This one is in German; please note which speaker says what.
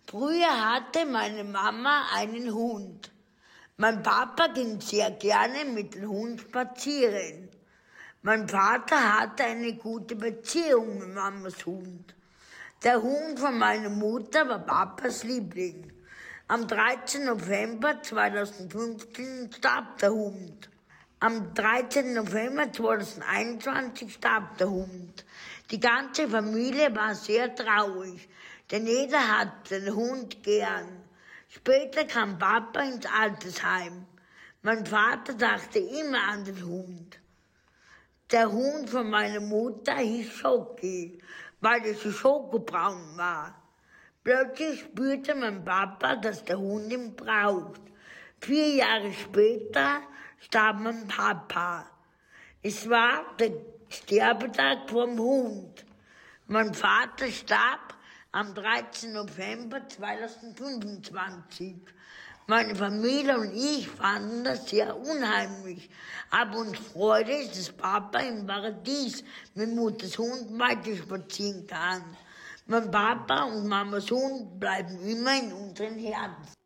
Speaker 1: Früher hatte meine Mama einen Hund. Mein Papa ging sehr gerne mit dem Hund spazieren. Mein Vater hatte eine gute Beziehung mit Mamas Hund. Der Hund von meiner Mutter war Papas Liebling. Am 13. November 2015 starb der Hund. Am 13. November 2021 starb der Hund. Die ganze Familie war sehr traurig, denn jeder hat den Hund gern. Später kam Papa ins Altersheim. Mein Vater dachte immer an den Hund. Der Hund von meiner Mutter hieß Schoki, weil er so schokobraun war. Plötzlich spürte mein Papa, dass der Hund ihn braucht. 4 Jahre später starb mein Papa. Es war der Sterbetag vom Hund. Mein Vater starb am 13. November 2025. Meine Familie und ich fanden das sehr unheimlich. Aber uns freute es, dass Papa im Paradies mit Mutters Hund weiter spazieren kann. Mein Papa und Mamas Hund bleiben immer in unseren Herzen.